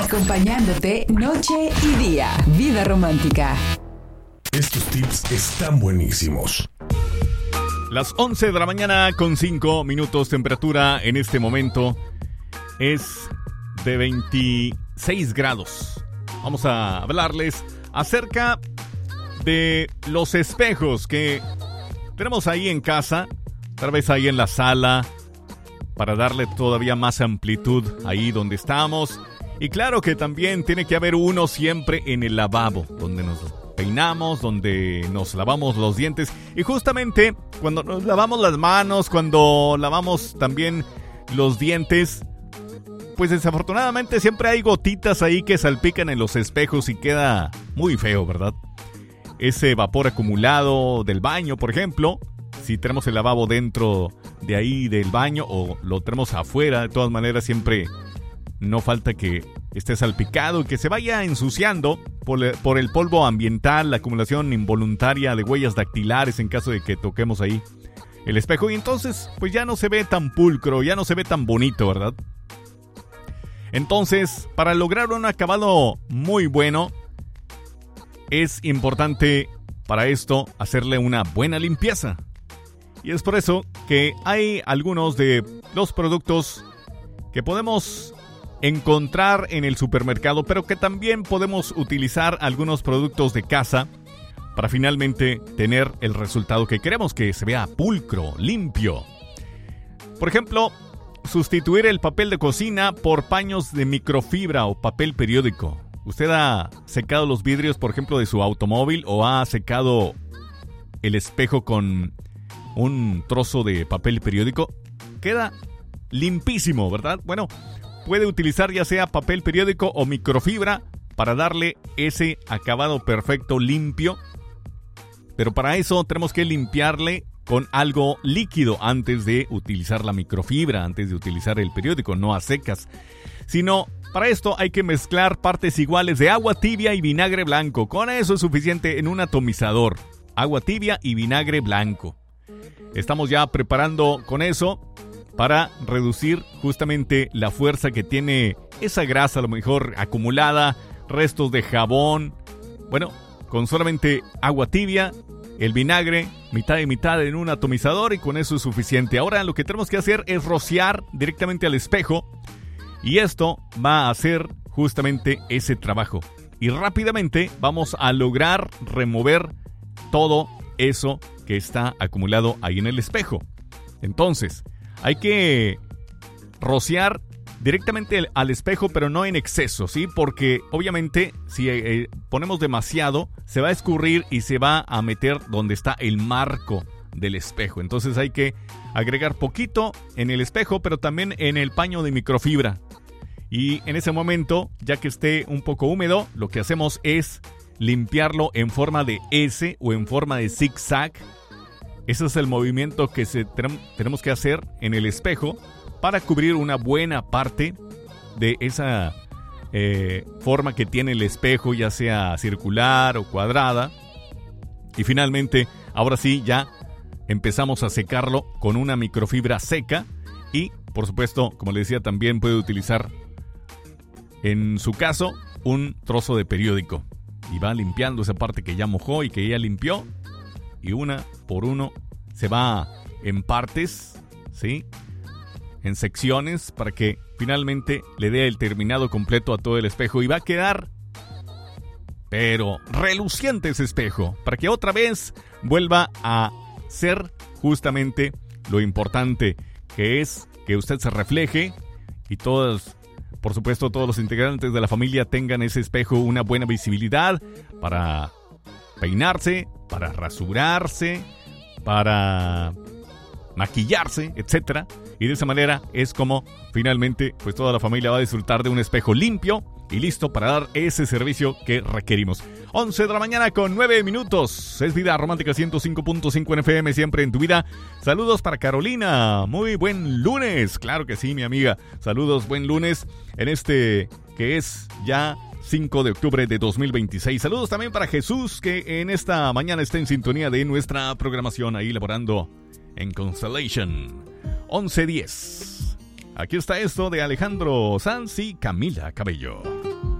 Acompañándote noche y día. Vida romántica. Estos tips están buenísimos. Las 11 de la mañana con 5 minutos. Temperatura en este momento es de 26 grados. Vamos a hablarles acerca de los espejos que tenemos ahí en casa, tal vez ahí en la sala, para darle todavía más amplitud ahí donde estamos. Y claro que también tiene que haber uno siempre en el lavabo, donde nos peinamos, donde nos lavamos los dientes. Y justamente cuando nos lavamos las manos, cuando lavamos también los dientes, pues desafortunadamente siempre hay gotitas ahí que salpican en los espejos y queda muy feo, ¿verdad? Ese vapor acumulado del baño, por ejemplo, si tenemos el lavabo dentro de ahí del baño o lo tenemos afuera, de todas maneras siempre no falta que esté salpicado y que se vaya ensuciando por el polvo ambiental, la acumulación involuntaria de huellas dactilares en caso de que toquemos ahí el espejo. Y entonces pues ya no se ve tan pulcro, ya no se ve tan bonito, ¿verdad? Entonces, para lograr un acabado muy bueno, es importante para esto hacerle una buena limpieza. Y es por eso que hay algunos de los productos que podemos encontrar en el supermercado, pero que también podemos utilizar algunos productos de casa para finalmente tener el resultado que queremos, que se vea pulcro, limpio. Por ejemplo, sustituir el papel de cocina por paños de microfibra o papel periódico. ¿Usted ha secado los vidrios, por ejemplo, de su automóvil o ha secado el espejo con un trozo de papel periódico? Queda limpísimo, ¿verdad? Bueno, puede utilizar ya sea papel periódico o microfibra para darle ese acabado perfecto, limpio. Pero para eso tenemos que limpiarle con algo líquido antes de utilizar la microfibra, antes de utilizar el periódico, no a secas. Sino, para esto hay que mezclar partes iguales de agua tibia y vinagre blanco. Con eso es suficiente en un atomizador. Agua tibia y vinagre blanco. Estamos ya preparando con eso para reducir justamente la fuerza que tiene esa grasa, a lo mejor acumulada, restos de jabón. Bueno, con solamente agua tibia, el vinagre, mitad y mitad en un atomizador, y con eso es suficiente. Ahora lo que tenemos que hacer es rociar directamente al espejo, y esto va a hacer justamente ese trabajo. Y rápidamente vamos a lograr remover todo eso que está acumulado ahí en el espejo. Entonces, hay que rociar directamente al espejo, pero no en exceso, ¿sí? Porque obviamente si ponemos demasiado, se va a escurrir y se va a meter donde está el marco del espejo. Entonces hay que agregar poquito en el espejo, pero también en el paño de microfibra. Y en ese momento, ya que esté un poco húmedo, lo que hacemos es limpiarlo en forma de S o en forma de zigzag. Ese es el movimiento que tenemos que hacer en el espejo para cubrir una buena parte de esa forma que tiene el espejo, ya sea circular o cuadrada. Y finalmente, ahora sí, ya empezamos a secarlo con una microfibra seca. Y, por supuesto, como les decía, también puede utilizar, en su caso, un trozo de periódico. Y va limpiando esa parte que ya mojó y que ya limpió. Y una por uno se va en partes, ¿sí? En secciones, para que finalmente le dé el terminado completo a todo el espejo. Y va a quedar, pero reluciente ese espejo, para que otra vez vuelva a ser justamente lo importante, que es que usted se refleje y todos, por supuesto, todos los integrantes de la familia tengan ese espejo, una buena visibilidad para peinarse, para rasurarse, para maquillarse, etcétera. Y de esa manera es como finalmente pues toda la familia va a disfrutar de un espejo limpio y listo para dar ese servicio que requerimos. 11 de la mañana con 9 minutos. Es Vida Romántica 105.5 en FM, siempre en tu vida. Saludos para Carolina. Muy buen lunes. Claro que sí, mi amiga. Saludos, buen lunes en este que es ya 5 de octubre de 2026. Saludos también para Jesús, que en esta mañana está en sintonía de nuestra programación ahí laborando en Constellation. 11:10. Aquí está esto de Alejandro Sanz y Camila Cabello.